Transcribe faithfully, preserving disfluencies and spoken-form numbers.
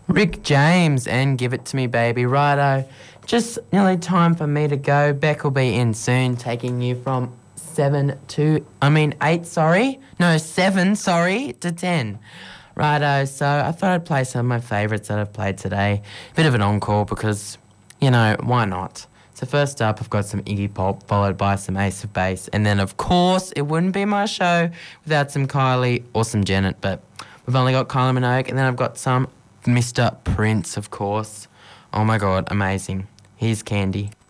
Rick James and Give It To Me Baby. Righto, just nearly time for me to go. Beck will be in soon, taking you from seven to, I mean eight, sorry. No, seven, sorry, to ten. Righto, so I thought I'd play some of my favourites that I've played today. Bit of an encore because, you know, why not? So first up, I've got some Iggy Pop, followed by some Ace of Base. And then, of course, it wouldn't be my show without some Kylie or some Janet. But we've only got Kylie Minogue, and then I've got some Mister Prince, of course. Oh, my God, amazing. Here's Candy.